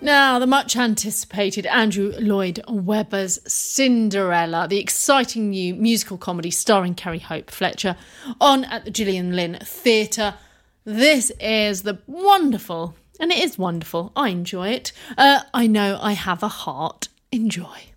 Now, the much anticipated Andrew Lloyd Webber's Cinderella, the exciting new musical comedy starring Kerry Hope Fletcher, on at the Gillian Lynn Theatre. This is the wonderful, and it is wonderful, I enjoy it. I know I have a heart. Enjoy.